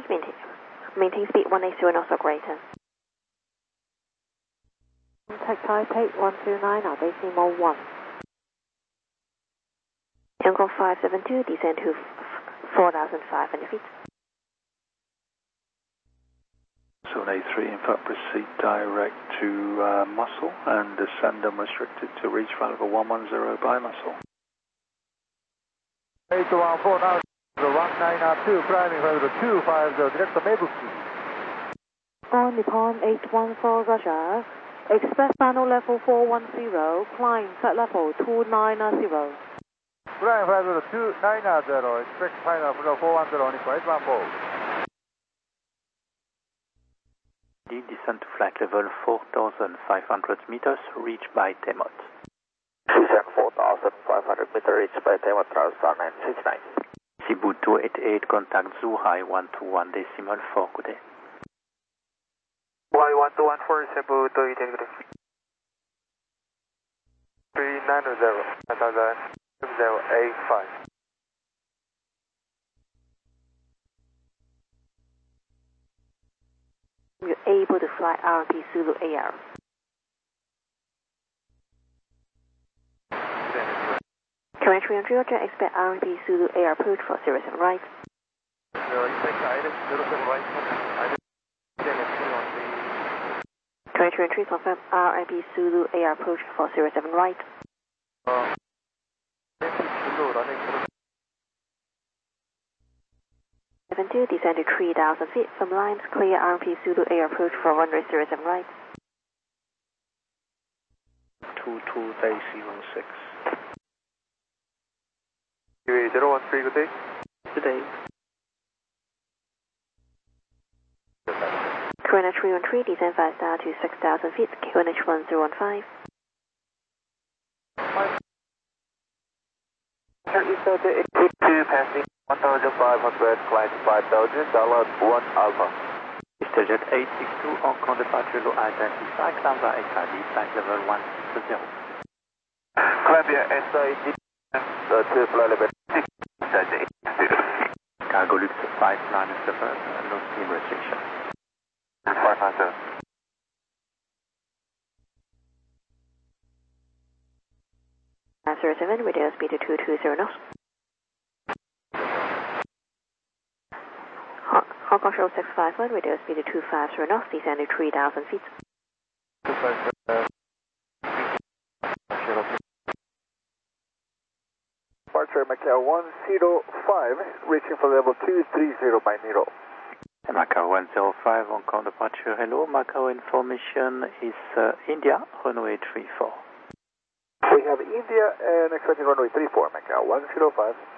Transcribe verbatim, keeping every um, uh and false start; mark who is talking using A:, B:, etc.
A: maintain, maintain speed one eighty knots or greater.
B: Contact Taipei one two nine now, decimal one.
A: Yangon five seven two, descend to four thousand five hundred feet.
C: seven eight three, in fact, proceed direct to uh, Muscle and descend unrestricted to reach flight level one one zero by Muscle.
D: eight one four now, one nine two, climbing flight level two five zero, direct to Maple Street.
B: On Nippon eight one four, Roger. Express panel level four one zero, climb flight level two nine zero.
D: Climb flight level two nine zero, expect final level four one zero, Nippon eight one four.
C: Descend to flight level four thousand five hundred meters, reached by Temot.
E: Descend four thousand five hundred meters, reached by Temot, Star nine six nine.
C: Cebu two eight eight, contact Zhuhai one two one decimal four, good day.
E: Y one two one four, Cebu two eight eight, good day. three nine zero, one thousand zero eight five.
A: You're able to fly R M P Zulu A R. Current three hundred, Roger, expect R M P Zulu A R approach for zero seven right. Current three hundred, confirm R M P Zulu A R approach for zero seven right. seven two, descend to three thousand feet from lines, clear R M P Zulu A R approach for runway zero seven right.
C: two two decimal six.
E: U A zero one three, good day.
C: Good day.
A: Q N H three one three, descend five star to six thousand feet, Q N H one zero one five.
E: two passing one thousand five hundred, climb five thousand, dollar one Alpha.
C: EasterJet eight six two, encore departure low identify, climb by S I D, flight level one six zero.
E: Columbia S I D, uh, to flight level six zero.
C: Cargo Lux five nine seven, no steam restriction.
E: five nine seven.
A: zero seven, radio speed to two two zero knots. Hong Kong Show six five one, radio speed to two five zero knots, descend to three thousand feet.
E: Departure Macau one zero five, reaching for level two three zero by Nero.
C: Macau one zero five, encore departure, hello, Macau information is uh, India, runway three four.
E: We have India and expecting runway three four, Macau one zero five.